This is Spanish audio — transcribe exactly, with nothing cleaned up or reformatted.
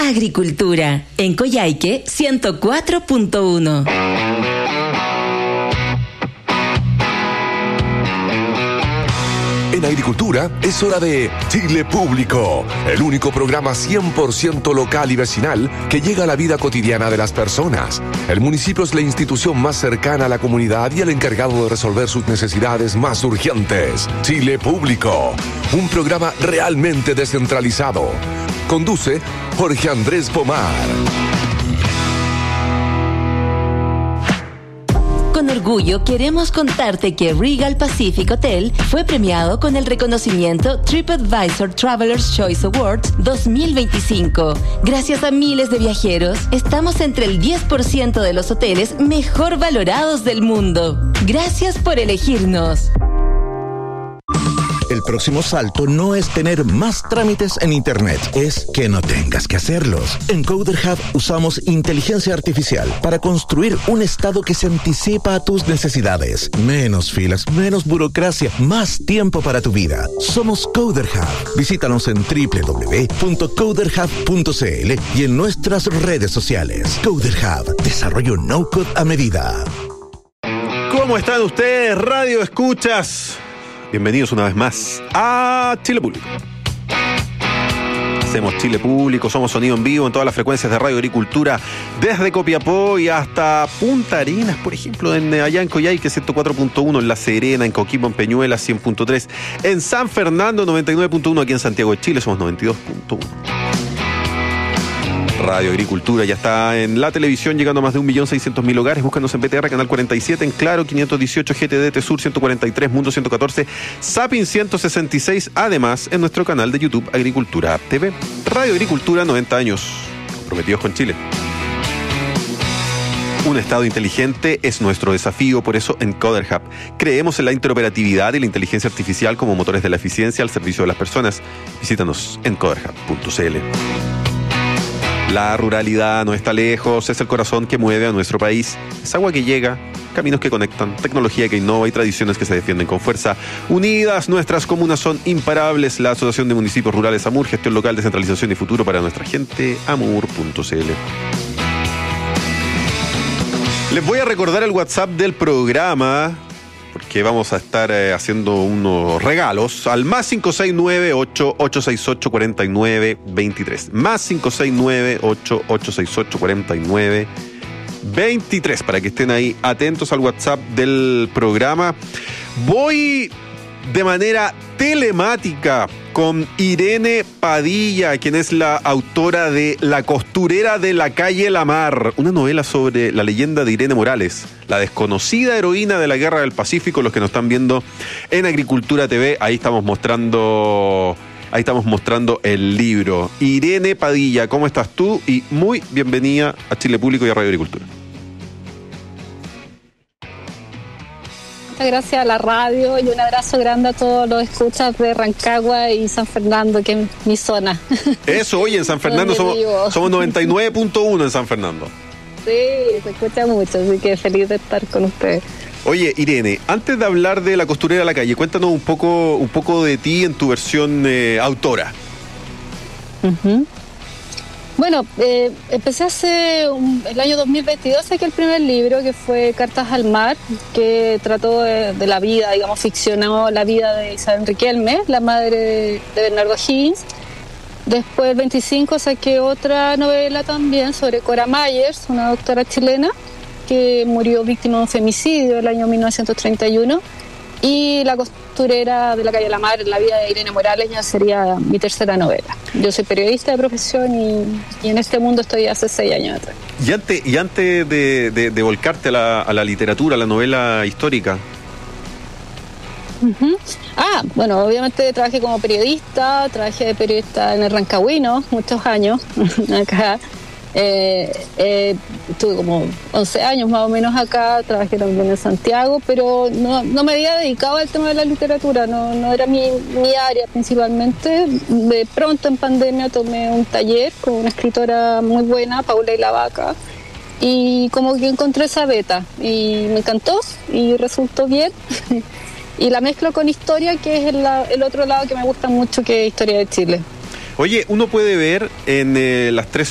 Agricultura, en Coyhaique ciento cuatro punto uno. En Agricultura es hora de Chile Público, el único programa cien por ciento local y vecinal que llega a la vida cotidiana de las personas. El municipio es la institución más cercana a la comunidad y el encargado de resolver sus necesidades más urgentes. Chile Público, un programa realmente descentralizado. Conduce Jorge Andrés Pomar. Con orgullo queremos contarte que Regal Pacific Hotel fue premiado con el reconocimiento TripAdvisor Traveler's Choice Awards dos mil veinticinco. Gracias a miles de viajeros, estamos entre el diez por ciento de los hoteles mejor valorados del mundo. Gracias por elegirnos. El próximo salto no es tener más trámites en Internet, es que no tengas que hacerlos. En Coder Hub usamos inteligencia artificial para construir un estado que se anticipa a tus necesidades. Menos filas, menos burocracia, más tiempo para tu vida. Somos Coder Hub. Visítanos en doble u doble u doble u punto coder hub punto c l y en nuestras redes sociales. Coder Hub, desarrollo no-code a medida. ¿Cómo están ustedes, Radio Escuchas? Bienvenidos una vez más a Chile Público. Hacemos Chile Público, somos sonido en vivo en todas las frecuencias de Radio Agricultura, desde Copiapó y hasta Punta Arenas, por ejemplo, en, allá en Coyhaique ciento cuatro punto uno, en La Serena, en Coquimbo, en Peñuela cien punto tres, en San Fernando noventa y nueve punto uno, aquí en Santiago de Chile somos noventa y dos punto uno. Radio Agricultura ya está en la televisión, llegando a más de un millón seiscientos mil hogares. Búscanos en B T R, canal cuarenta y siete, en Claro, quinientos dieciocho, G T D, T-Sur ciento cuarenta y tres, Mundo ciento catorce, Zapping ciento sesenta y seis, además en nuestro canal de YouTube Agricultura T V. Radio Agricultura, noventa años, comprometidos con Chile. Un estado inteligente es nuestro desafío, por eso en Coder Hub creemos en la interoperatividad y la inteligencia artificial como motores de la eficiencia al servicio de las personas. Visítanos en coder hub punto c l. La ruralidad no está lejos, es el corazón que mueve a nuestro país. Es agua que llega, caminos que conectan, tecnología que innova y tradiciones que se defienden con fuerza. Unidas, nuestras comunas son imparables. La Asociación de Municipios Rurales AMUR, gestión local, descentralización y futuro para nuestra gente, amur punto c l. Les voy a recordar el WhatsApp del programa, porque vamos a estar eh, haciendo unos regalos al más cinco seis nueve, ocho ocho seis ocho, cuatro nueve dos tres. Más cinco seis nueve, ocho ocho seis ocho, cuatro nueve dos tres, para que estén ahí atentos al WhatsApp del programa. Voy de manera telemática con Irene Padilla, quien es la autora de La costurera de la calle La Mar, una novela sobre la leyenda de Irene Morales, la desconocida heroína de la Guerra del Pacífico. Los que nos están viendo en Agricultura T V, ahí estamos mostrando, ahí estamos mostrando el libro. Irene Padilla, ¿cómo estás tú? Y muy bienvenida a Chile Público y a Radio Agricultura. Gracias a la radio y un abrazo grande a todos los escuchas de Rancagua y San Fernando, que es mi zona. Eso, oye, en San Fernando somos, somos noventa y nueve punto uno en San Fernando. Sí, se escucha mucho, así que feliz de estar con ustedes. Oye, Irene, antes de hablar de La costurera de la calle, cuéntanos un poco, un poco de ti en tu versión eh, autora. Uh-huh. Bueno, eh, empecé hace un, el año dos mil veintidós, saqué el primer libro, que fue Cartas al Mar, que trató de, de la vida, digamos, ficcionó la vida de Isabel Riquelme, la madre de, de Bernardo Higgins. Después, el veinticinco, saqué otra novela también sobre Cora Myers, una doctora chilena que murió víctima de un femicidio el año mil novecientos treinta y uno. Y La costurera de la calle La Mar, la vida de Irene Morales, ya sería mi tercera novela. Yo soy periodista de profesión y, y en este mundo estoy hace seis años atrás. Y antes, y antes de, de, de volcarte a la, a la literatura, a la novela histórica. Uh-huh. Ah, bueno, obviamente trabajé como periodista, trabajé de periodista en el Rancagüino muchos años, acá. Eh, eh, tuve como once años más o menos acá, trabajé también en Santiago, pero no, no me había dedicado al tema de la literatura, no, no era mi, mi área principalmente. De pronto en pandemia tomé un taller con una escritora muy buena, Paula y la Vaca, y como que encontré esa beta y me encantó y resultó bien. Y la mezclo con historia, que es el, el otro lado que me gusta mucho, que es Historia de Chile. Oye, uno puede ver en eh, las tres